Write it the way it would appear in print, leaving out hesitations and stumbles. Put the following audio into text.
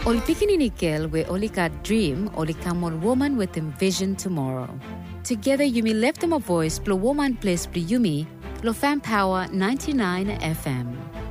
Ol pikininikil we olika dream olikamol woman with envision tomorrow. Together you may lift them a voice, blow woman place blue yumi, lo fan power 99 FM.